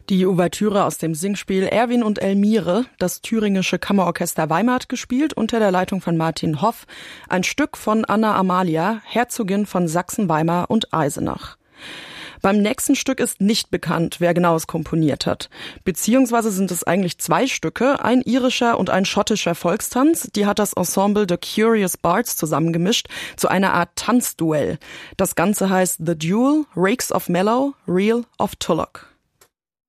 Die Ouvertüre aus dem Singspiel Erwin und Elmire, das Thüringische Kammerorchester Weimar hat gespielt, unter der Leitung von Martin Hoff, ein Stück von Anna Amalia, Herzogin von Sachsen-Weimar und Eisenach. Beim nächsten Stück ist nicht bekannt, wer genau es komponiert hat. Beziehungsweise sind es eigentlich zwei Stücke, ein irischer und ein schottischer Volkstanz. Die hat das Ensemble The Curious Bards zusammengemischt zu einer Art Tanzduell. Das Ganze heißt The Duel, Rakes of Mallow, Reel of Tulloch.